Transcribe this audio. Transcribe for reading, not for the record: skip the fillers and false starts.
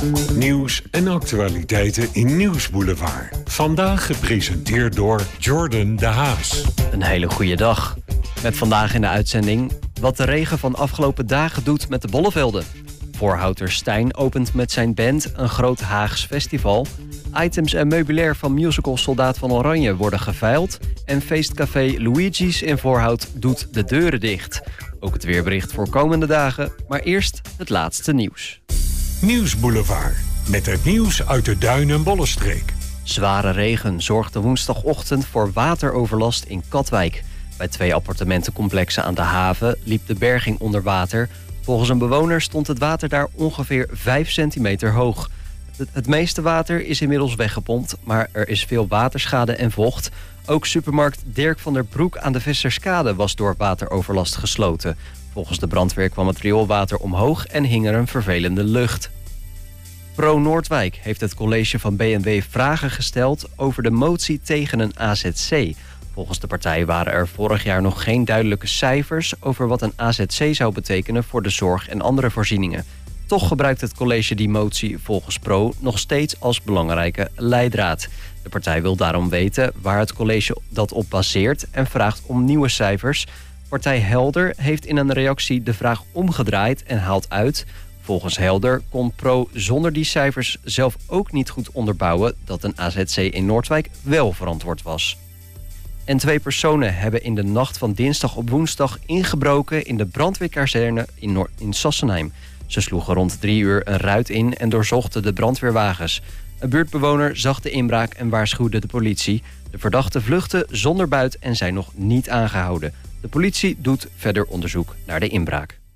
Nieuws en actualiteiten in Nieuwsboulevard. Vandaag gepresenteerd door Jordan de Haas. Een hele goede dag. Met vandaag in de uitzending wat de regen van afgelopen dagen doet met de bollevelden. Voorhouter Stijn opent met zijn band een groot Haags festival. Items en meubilair van musical Soldaat van Oranje worden geveild. En feestcafé Luigi's in Voorhout doet de deuren dicht. Ook het weerbericht voor komende dagen, maar eerst het laatste nieuws. Nieuwsboulevard, met het nieuws uit de Duin- en Bollenstreek. Zware regen zorgde woensdagochtend voor wateroverlast in Katwijk. Bij 2 appartementencomplexen aan de haven liep de berging onder water. Volgens een bewoner stond het water daar ongeveer 5 centimeter hoog. Het meeste water is inmiddels weggepompt, maar er is veel waterschade en vocht. Ook supermarkt Dirk van der Broek aan de Visserskade was door wateroverlast gesloten. Volgens de brandweer kwam het rioolwater omhoog en hing er een vervelende lucht. Pro Noordwijk heeft het college van B&W vragen gesteld over de motie tegen een AZC. Volgens de partij waren er vorig jaar nog geen duidelijke cijfers over wat een AZC zou betekenen voor de zorg en andere voorzieningen. Toch gebruikt het college die motie volgens Pro nog steeds als belangrijke leidraad. De partij wil daarom weten waar het college dat op baseert en vraagt om nieuwe cijfers. Partij Helder heeft in een reactie de vraag omgedraaid en haalt uit: volgens Helder kon Pro zonder die cijfers zelf ook niet goed onderbouwen dat een AZC in Noordwijk wel verantwoord was. En 2 personen hebben in de nacht van dinsdag op woensdag ingebroken in de brandweerkazerne in Sassenheim. Ze sloegen rond 3 uur een ruit in en doorzochten de brandweerwagens. Een buurtbewoner zag de inbraak en waarschuwde de politie. De verdachten vluchtten zonder buit en zijn nog niet aangehouden. De politie doet verder onderzoek naar de inbraak.